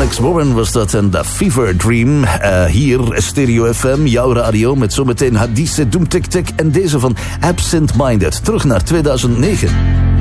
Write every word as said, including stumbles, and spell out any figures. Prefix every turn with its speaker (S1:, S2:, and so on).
S1: Alex Warren was dat en The Fever Dream. Uh, hier, Stereo F M, jouw radio, met zometeen Hadise Doem Tik Tik en deze van Absent Minded. Terug naar tweeduizend negen.